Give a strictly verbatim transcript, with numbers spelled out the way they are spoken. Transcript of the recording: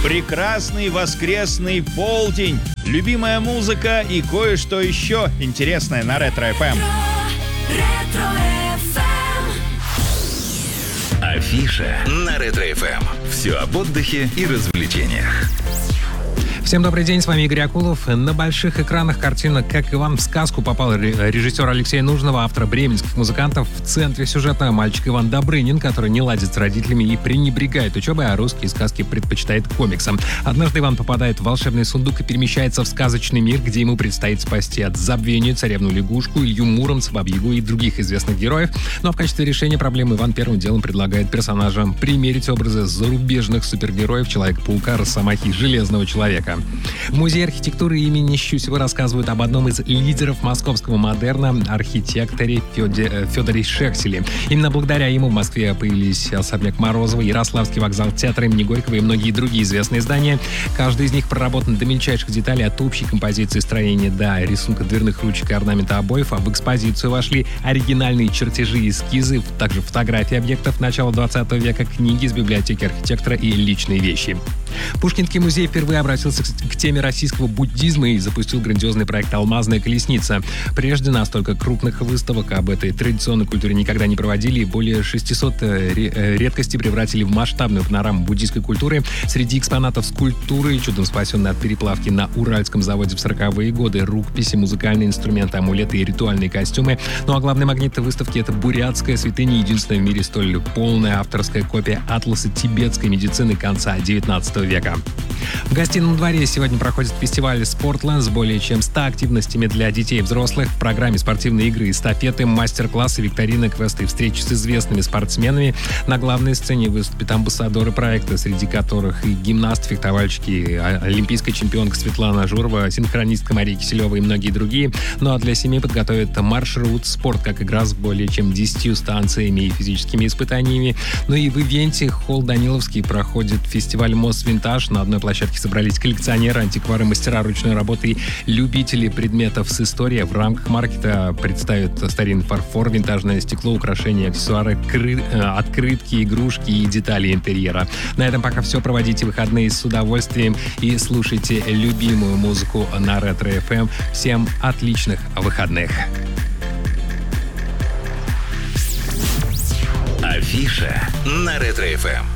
Прекрасный воскресный полдень, любимая музыка и кое-что еще интересное на Ретро-эф эм. Афиша на Ретро-эф эм. Все об отдыхе и развлечениях. Всем добрый день, с вами Игорь Акулов. На больших экранах картина «Как Иван в сказку» попал режиссер Алексея Нужного, автора бременских музыкантов. В центре сюжета мальчик Иван Добрынин, который не ладит с родителями и пренебрегает учебой, а русские сказки предпочитает комиксам. Однажды Иван попадает в волшебный сундук и перемещается в сказочный мир, где ему предстоит спасти от забвения царевну-лягушку, Илью Муромца, Бабу-Ягу и других известных героев. Ну а в качестве решения проблемы Иван первым делом предлагает персонажам примерить образы зарубежных супергероев Человека-паука, Росомахи, Железного человека. В Музее архитектуры имени Щусева рассказывают об одном из лидеров московского модерна, архитекторе Фёде, Фёдоре Шехселе. Именно благодаря ему в Москве появились особняк Морозова, Ярославский вокзал, театр имени Горького и многие другие известные здания. Каждый из них проработан до мельчайших деталей, от общей композиции строения до рисунка дверных ручек и орнамента обоев. А в экспозицию вошли оригинальные чертежи и эскизы, также фотографии объектов начала двадцатого века, книги из библиотеки архитектора и личные вещи. Пушкинский музей впервые обратился к теме российского буддизма и запустил грандиозный проект «Алмазная колесница». Прежде настолько крупных выставок об этой традиционной культуре никогда не проводили, и более шестисот редкостей превратили в масштабную панораму буддийской культуры. Среди экспонатов скульптуры, чудом спасенные от переплавки на Уральском заводе в сороковые годы, рукописи, музыкальные инструменты, амулеты и ритуальные костюмы. Ну а главный магнит выставки — это бурятская святыня, единственная в мире столь полная авторская копия атласа тибетской медицины конца девятнадцатого века. В гостином дворе сегодня проходит фестиваль «Спортлэнд» с более чем ста активностями для детей и взрослых. В программе спортивные игры, эстафеты, мастер-классы, викторины, квесты и встречи с известными спортсменами. На главной сцене выступят амбассадоры проекта, среди которых и гимнаст, фехтовальщики, олимпийская чемпионка Светлана Журова, синхронистка Мария Киселева и многие другие. Ну а для семьи подготовят маршрут «Спорт» как игра с более чем десятью станциями и физическими испытаниями. Ну и в ивенте «Холл Даниловский» проходит фестиваль «Мосвинтаж». На одной площадке собрались коллекционеры, антиквары, мастера ручной работы и любители предметов с историей. В рамках маркета представят старинный фарфор, винтажное стекло, украшения, аксессуары, кры... открытки, игрушки и детали интерьера. На этом пока все. Проводите выходные с удовольствием и слушайте любимую музыку на Ретро-эф эм. Всем отличных выходных! Афиша на Ретро-эф эм.